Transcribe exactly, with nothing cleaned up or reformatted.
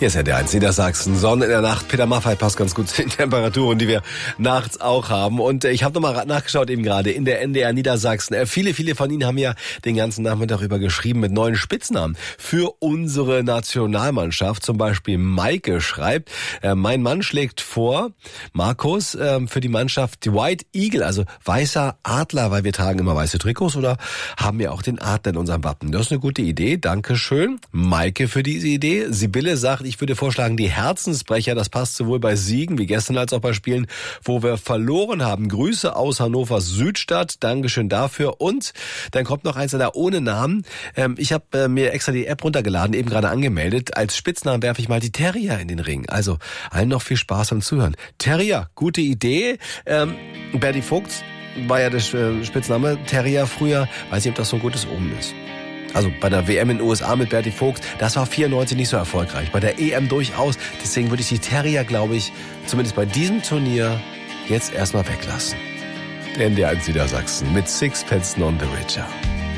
Hier ist ja der eins Niedersachsen. Sonne in der Nacht. Peter Maffay passt ganz gut zu den Temperaturen, die wir nachts auch haben. Und ich habe nochmal nachgeschaut eben gerade in der N D R Niedersachsen. Viele, viele von Ihnen haben ja den ganzen Nachmittag darüber geschrieben mit neuen Spitznamen für unsere Nationalmannschaft. Zum Beispiel Maike schreibt, äh, mein Mann schlägt vor, Markus, äh, für die Mannschaft die White Eagle, also weißer Adler, weil wir tragen immer weiße Trikots oder haben ja auch den Adler in unserem Wappen. Das ist eine gute Idee. Dankeschön, Maike, für diese Idee. Sibylle sagt, ich würde vorschlagen, die Herzensbrecher, das passt sowohl bei Siegen wie gestern als auch bei Spielen, wo wir verloren haben. Grüße aus Hannovers Südstadt, Dankeschön dafür. Und dann kommt noch eins da ohne Namen. Ähm, ich habe äh, mir extra die App runtergeladen, eben gerade angemeldet. Als Spitznamen werfe ich mal die Terrier in den Ring. Also allen noch viel Spaß beim Zuhören. Terrier, gute Idee. Ähm, Berti Vogt war ja der äh, Spitzname Terrier früher. Weiß nicht, ob das so ein gutes Omen ist. Also bei der W M in den U S A mit Berti Vogt, das war vierundneunzig nicht so erfolgreich. Bei der E M durchaus. Deswegen würde ich die Terrier, glaube ich, zumindest bei diesem Turnier jetzt erstmal weglassen. N D R eins Niedersachsen mit Sixpence None the Richer.